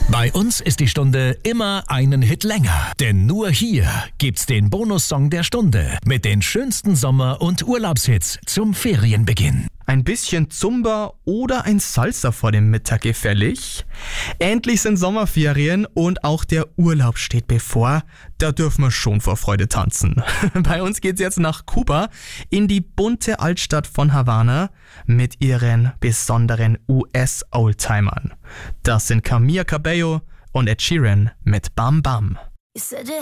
Bei uns ist die Stunde immer einen Hit länger. Denn nur hier gibt's den Bonussong der Stunde mit den schönsten Sommer- und Urlaubshits zum Ferienbeginn. Ein bisschen Zumba oder ein Salsa vor dem Mittag gefällig? Endlich sind Sommerferien und auch der Urlaub steht bevor. Da dürfen wir schon vor Freude tanzen. Bei uns geht's jetzt nach Kuba, in die bunte Altstadt von Havanna mit ihren besonderen US-Oldtimern. Das sind Camila Cabello und Ed Sheeran mit Bam Bam.